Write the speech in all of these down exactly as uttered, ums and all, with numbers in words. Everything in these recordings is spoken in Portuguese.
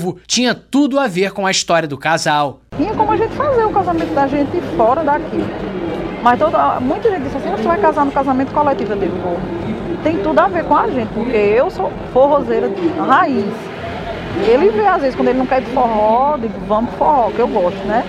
tinha tudo a ver com a história do casal. Tinha como a gente fazer o casamento da gente fora daqui. Mas toda, muita gente disse assim, você vai casar no casamento coletivo. Eu digo, vou. Tem tudo a ver com a gente, porque eu sou forrozeira de raiz. Ele vê, às vezes, quando ele não quer ir de forró, eu digo, vamos pro forró, que eu gosto, né?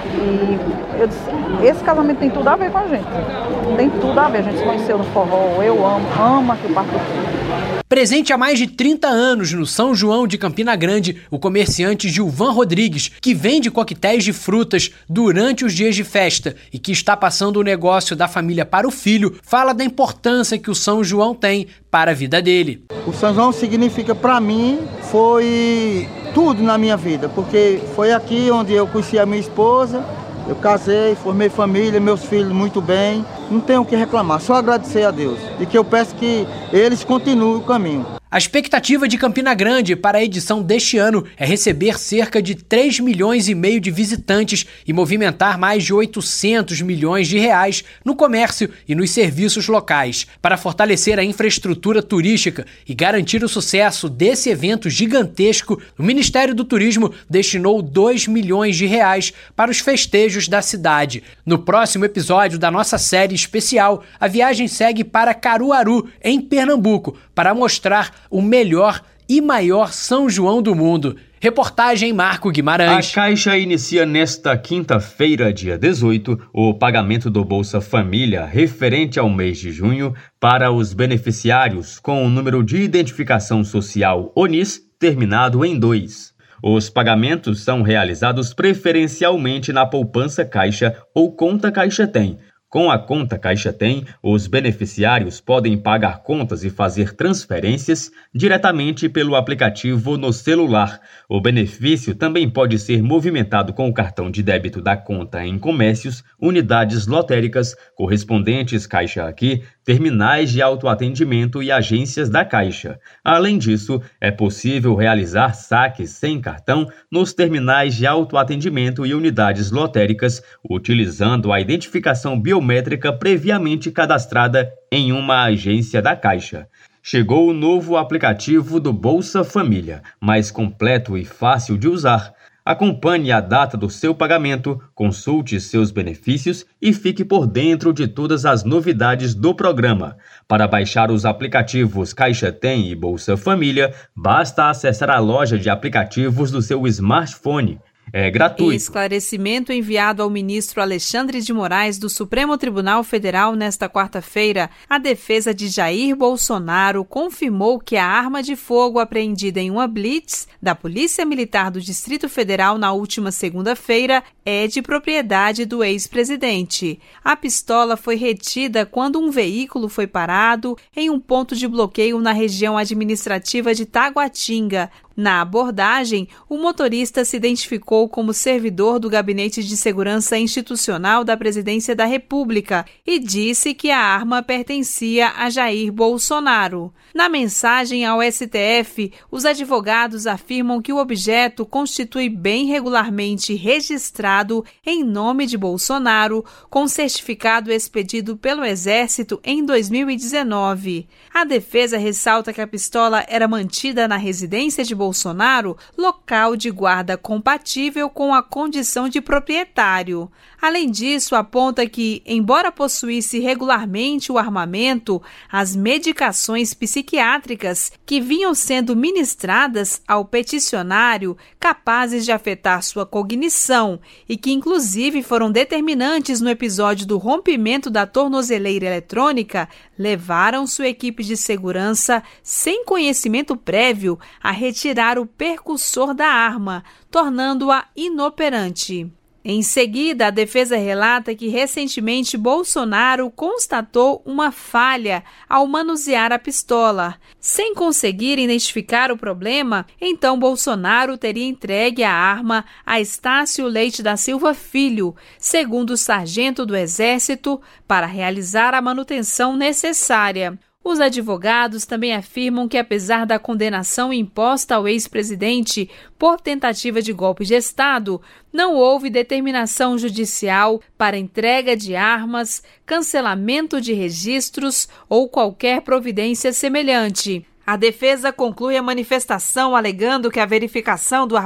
E eu disse, esse casamento tem tudo a ver com a gente. Tem tudo a ver, a gente se conheceu no forró, eu amo, amo aqui o Parque do Povo. Presente há mais de trinta anos no São João de Campina Grande, o comerciante Gilvan Rodrigues, que vende coquetéis de frutas durante os dias de festa e que está passando o negócio da família para o filho, fala da importância que o São João tem para a vida dele. O São João significa para mim, foi tudo na minha vida, porque foi aqui onde eu conheci a minha esposa, eu casei, formei família, meus filhos muito bem, não tenho o que reclamar, só agradecer a Deus e que eu peço que eles continuem o caminho. A expectativa de Campina Grande para a edição deste ano é receber cerca de três milhões e meio de visitantes e movimentar mais de oitocentos milhões de reais no comércio e nos serviços locais. Para fortalecer a infraestrutura turística e garantir o sucesso desse evento gigantesco, o Ministério do Turismo destinou dois milhões de reais para os festejos da cidade. No próximo episódio da nossa série especial, a viagem segue para Caruaru, em Pernambuco, para mostrar o melhor e maior São João do mundo. Reportagem Marco Guimarães. A Caixa inicia nesta quinta-feira, dia dezoito, o pagamento do Bolsa Família referente ao mês de junho para os beneficiários com o número de identificação social O N I S terminado em dois. Os pagamentos são realizados preferencialmente na poupança Caixa ou conta Caixa Tem. Com a conta Caixa Tem, os beneficiários podem pagar contas e fazer transferências diretamente pelo aplicativo no celular. O benefício também pode ser movimentado com o cartão de débito da conta em comércios, unidades lotéricas, correspondentes Caixa Aqui, terminais de autoatendimento e agências da Caixa. Além disso, é possível realizar saques sem cartão nos terminais de autoatendimento e unidades lotéricas, utilizando a identificação biométrica biométrica previamente cadastrada em uma agência da Caixa. Chegou o novo aplicativo do Bolsa Família, mais completo e fácil de usar. Acompanhe a data do seu pagamento, consulte seus benefícios e fique por dentro de todas as novidades do programa. Para baixar os aplicativos Caixa Tem e Bolsa Família, basta acessar a loja de aplicativos do seu smartphone. É gratuito. Em esclarecimento enviado ao ministro Alexandre de Moraes do Supremo Tribunal Federal nesta quarta-feira, a defesa de Jair Bolsonaro confirmou que a arma de fogo apreendida em uma blitz da Polícia Militar do Distrito Federal na última segunda-feira é de propriedade do ex-presidente. A pistola foi retida quando um veículo foi parado em um ponto de bloqueio na região administrativa de Taguatinga. Na abordagem, o motorista se identificou como servidor do Gabinete de Segurança Institucional da Presidência da República e disse que a arma pertencia a Jair Bolsonaro. Na mensagem ao S T F, os advogados afirmam que o objeto constitui bem regularmente registrado em nome de Bolsonaro, com certificado expedido pelo Exército em dois mil e dezenove. A defesa ressalta que a pistola era mantida na residência de Bolsonaro, local de guarda compatível com a condição de proprietário. Além disso, aponta que, embora possuísse regularmente o armamento, as medicações psiquiátricas que vinham sendo ministradas ao peticionário, capazes de afetar sua cognição e que inclusive foram determinantes no episódio do rompimento da tornozeleira eletrônica, levaram sua equipe de segurança, sem conhecimento prévio, a retirar o percussor da arma, tornando-a inoperante. Em seguida, a defesa relata que recentemente Bolsonaro constatou uma falha ao manusear a pistola. Sem conseguir identificar o problema, então Bolsonaro teria entregue a arma a Estácio Leite da Silva Filho, segundo o sargento do Exército, para realizar a manutenção necessária. Os advogados também afirmam que, apesar da condenação imposta ao ex-presidente por tentativa de golpe de Estado, não houve determinação judicial para entrega de armas, cancelamento de registros ou qualquer providência semelhante. A defesa conclui a manifestação alegando que a verificação do